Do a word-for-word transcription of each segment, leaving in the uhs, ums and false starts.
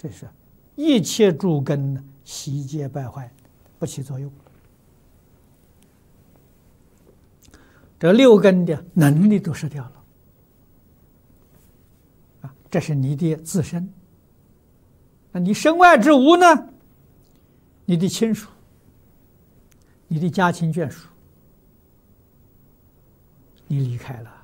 这是一切诸根悉皆败坏，不起作用。这六根的能力都失掉了啊！这是你的自身。那你身外之物呢？你的亲属、你的家亲眷属，你离开了。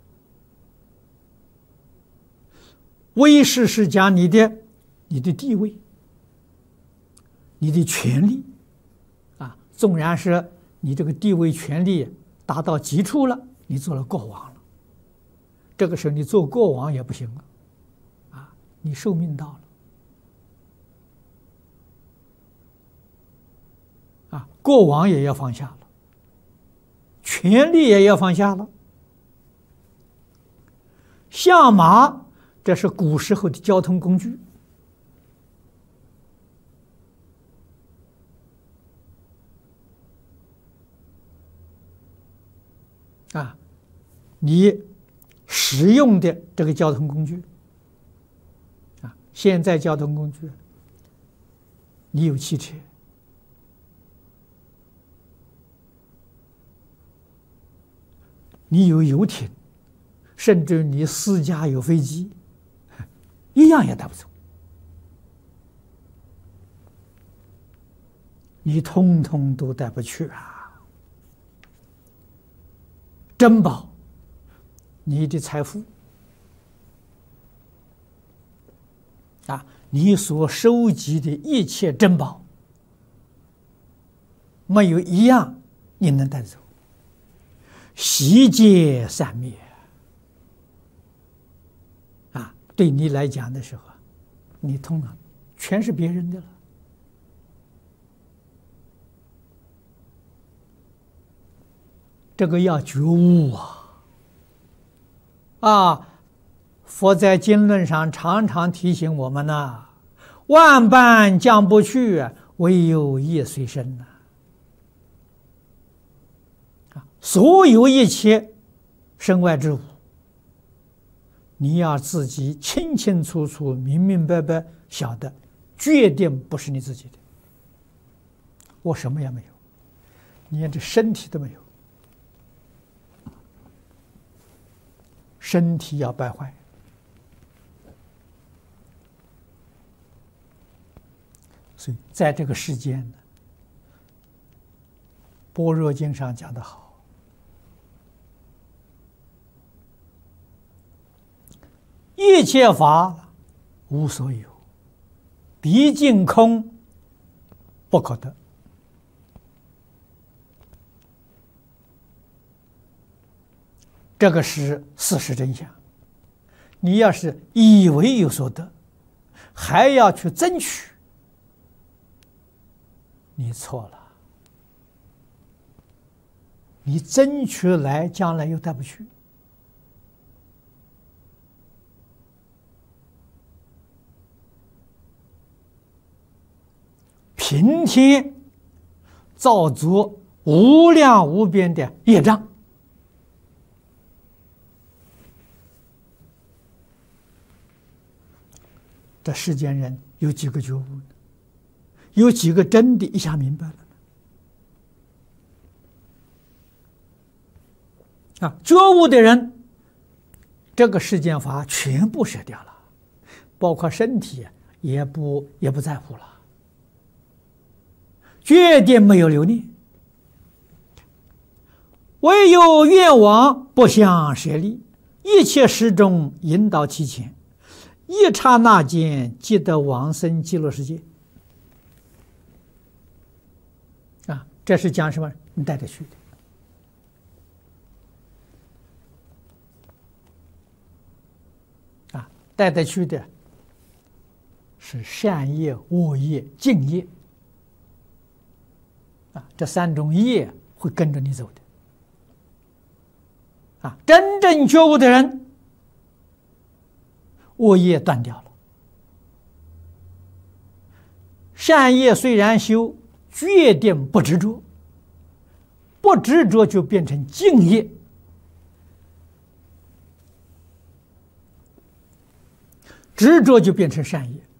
威势是讲你的你的地位、你的权利啊，纵然是你这个地位权利达到极处了，你做了国王了，这个时候你做国王也不行了啊，你寿命到了啊，国王也要放下了，权力也要放下了。相马，这是古时候的交通工具啊，你使用的这个交通工具啊，现在交通工具，你有汽车，你有游艇，甚至你私家有飞机，一样也带不走。你通通都带不去啊！珍宝，你的财富啊，你所收集的一切珍宝，没有一样你能带走。悉皆散灭啊！对你来讲的时候，你通了，全是别人的了。这个要觉悟啊！啊，佛在经论上常常提醒我们呐：万般将不去，唯有业随身呐。啊，所有一切身外之物，你要自己清清楚楚、明明白白晓得，决定不是你自己的。我什么也没有，你连这身体都没有。身体要败坏，所以在这个世间呢，般若经上讲得好，一切法无所有，毕竟空，不可得。这个是事实真相。你要是以为有所得，还要去争取，你错了。你争取来，将来又带不去。平天造作无量无边的业障。这世间人有几个觉悟呢？有几个真的一下明白了呢？啊，觉悟的人，这个世间法全部舍掉了，包括身体也不也不在乎了，决定没有留恋，唯有愿往不相舍离，一切时中引导其前。一刹那间即得往生极乐世界啊！这是讲什么？你带着去的啊，带着去的是善业、恶业、净业啊，这三种业会跟着你走的啊！真正觉悟的人，恶业断掉了，善业虽然修，决定不执着，不执着就变成净业，执着就变成善业。